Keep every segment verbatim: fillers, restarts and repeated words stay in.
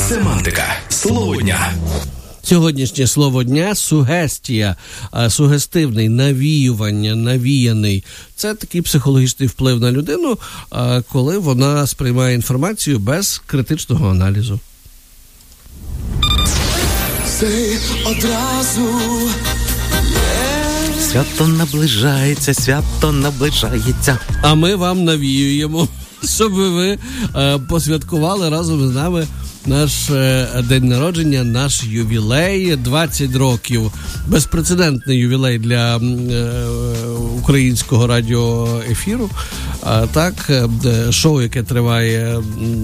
Семантика. Слово дня. Сьогоднішнє слово дня – сугестія, сугестивний, навіювання, навіяний. Це такий психологічний вплив на людину, коли вона сприймає інформацію без критичного аналізу. Це одразу свято наближається, свято наближається. А ми вам навіюємо, щоб ви е, посвяткували разом з нами наш е, день народження, наш ювілей, двадцять років. Безпрецедентний ювілей для е, українського радіоефіру. А так, е, шоу, яке триває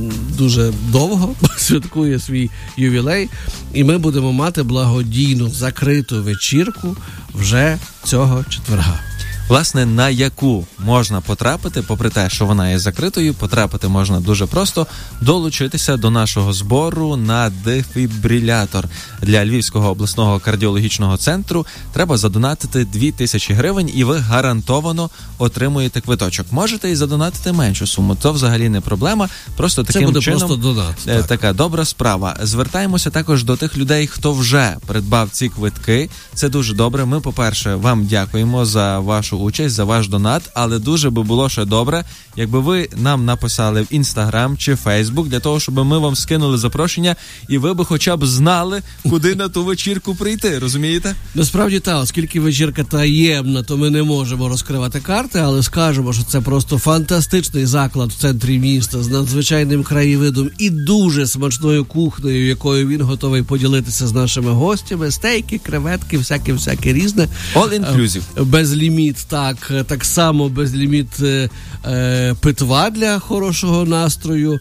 дуже довго, святкує свій ювілей. І ми будемо мати благодійну закриту вечірку вже цього четверга. Власне, на яку можна потрапити, попри те, що вона є закритою, потрапити можна дуже просто, долучитися до нашого збору на дефібрилятор для Львівського обласного кардіологічного центру. Треба задонатити дві тисячі гривень, і ви гарантовано отримуєте квиточок. Можете і задонатити меншу суму, то взагалі не проблема, просто таким Це буде чином просто донат, так. Така добра справа. Звертаємося також до тих людей, хто вже придбав ці квитки. Це дуже добре. Ми, по-перше, вам дякуємо за вашу участь, за ваш донат, але дуже би було ще добре, якби ви нам написали в Інстаграм чи Фейсбук, для того, щоб ми вам скинули запрошення, і ви би хоча б знали, куди на ту вечірку прийти, розумієте? Насправді так, оскільки вечірка таємна, то ми не можемо розкривати карти, але скажемо, що це просто фантастичний заклад в центрі міста з надзвичайним краєвидом і дуже смачною кухнею, якою він готовий поділитися з нашими гостями. Стейки, креветки, всяке-всяке різне. All inclusive. Безліміт, так, так само безліміт е, е, питва для хорошого настрою.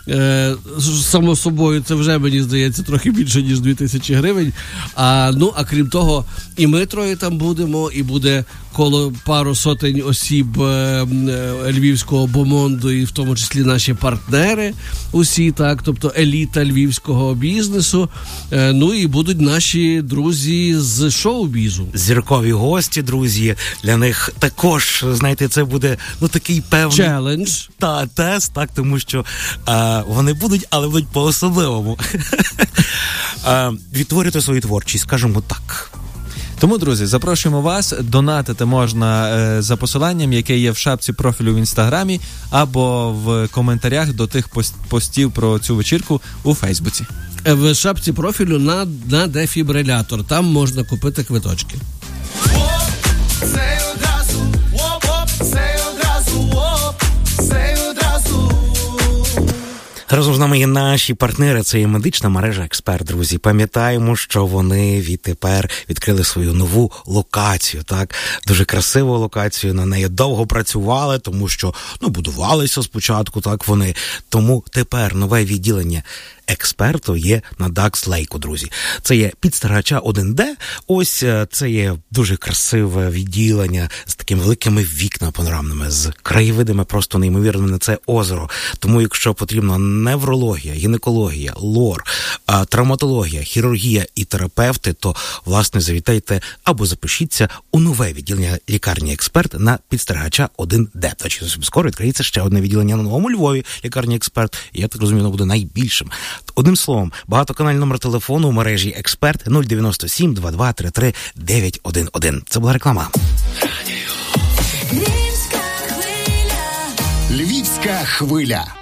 Е, само собою, це вже, мені здається, трохи більше, ніж дві тисячі гривень. А, ну, а крім того, і ми троє там будемо, і буде коло пару сотень осіб е, е, львівського бомонду, і в тому числі наші партнери усі, так, тобто еліта львівського бізнесу. Е, ну, і будуть наші друзі з шоу-бізу. Зіркові гості, друзі. Для них також, знаєте, це буде, ну, такий певний... челендж. Та, тест, так, тому що е, вони будуть, але будуть по-особливому. е, відтворювати свою творчість, скажімо так. Тому, друзі, запрошуємо вас. Донатити можна е, за посиланням, яке є в шапці профілю в Інстаграмі або в коментарях до тих пост- постів про цю вечірку у Фейсбуці. В шапці профілю на, на дефібрилятор. Там можна купити квиточки. Разом з нами є наші партнери, це є медична мережа «Експерт», друзі. Пам'ятаємо, що вони відтепер відкрили свою нову локацію, так? Дуже красиву локацію, на неї довго працювали, тому що, ну, будувалися спочатку, так, вони. Тому тепер нове відділення «Експерту» є на Дакс-Лейку, друзі. Це є підстерегача один Д. Ось це є дуже красиве відділення з такими великими вікнами панорамними, з краєвидами просто неймовірними на це озеро. Тому, якщо потрібна неврологія, гінекологія, лор, травматологія, хірургія і терапевти, то, власне, завітайте або запишіться у нове відділення лікарні «Експерт» на підстерегача один Д. Точно, скоро відкриється ще одне відділення на Новому Львові лікарні «Експерт». І я так розумію, воно буде найбільшим. Одним словом, багатоканальний номер телефону у мережі «Експерт» нуль дев'яносто сім два два три три дев'ять один один. Це була реклама. Львівська хвиля.